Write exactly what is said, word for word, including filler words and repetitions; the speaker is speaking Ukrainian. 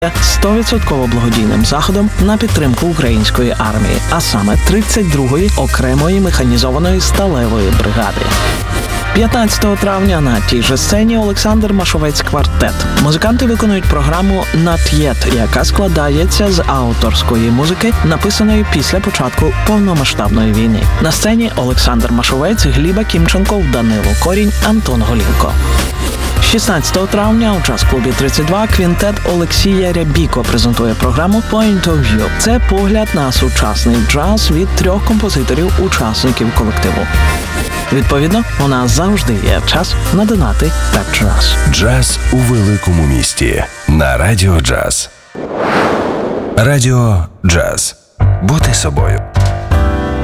сто відсотків благодійним заходом на підтримку української армії, а саме тридцять другої окремої механізованої сталевої бригади. п'ятнадцятого травня на тій же сцені Олександр Машовець квартет. Музиканти виконують програму «Not Yet», яка складається з авторської музики, написаної після початку повномасштабної війни. На сцені Олександр Машовець, Гліба Кімченков, Данило Корінь, Антон Голівко. шістнадцятого травня у джаз-клубі тридцять два квінтет Олексія Рябіко презентує програму «Point of View». Це погляд на сучасний джаз від трьох композиторів-учасників колективу. Відповідно, у нас завжди є час на донати та джаз. Джаз у великому місті. На Радіо Джаз. Радіо Джаз. Бути собою.